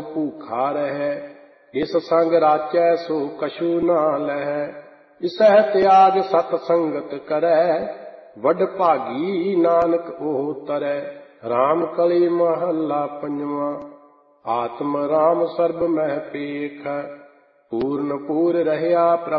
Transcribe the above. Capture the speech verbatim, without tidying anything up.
ਭੂਖਾ ਰਹਿ। ਇਸ ਸੰਗ ਰਾਚੈ ਸੋ ਕਛੂ ਨਾ ਲਹੈ। ਇਸਹਿ ਤਿਆਗ ਸਤ ਸੰਗਤ ਕਰੈ। ਵੱਡ ਭਾਗੀ ਨਾਨਕ ਉਹ ਤਰੈ। ਰਾਮ ਕਲੀ ਮਹੱਲਾ ਪੰਜਵਾਂ। ਆਤਮ ਰਾਮ ਸਰਬ ਮਹਿ ਪੇਖ। ਪੂਰਨ ਪੂਰ ਰਹਿਆ ਪ੍ਰਭ